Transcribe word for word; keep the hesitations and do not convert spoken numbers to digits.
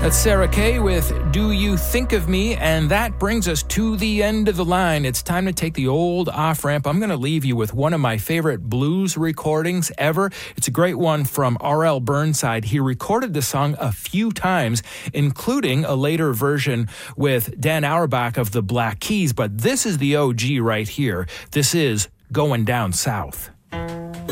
That's Sarah Kay with Do You Think of Me? And that brings us to the end of the line. It's time to take the old off-ramp. I'm going to leave you with one of my favorite blues recordings ever. It's a great one from R L Burnside. He recorded the song a few times, including a later version with Dan Auerbach of the Black Keys. But this is the O G right here. This is Going Down South.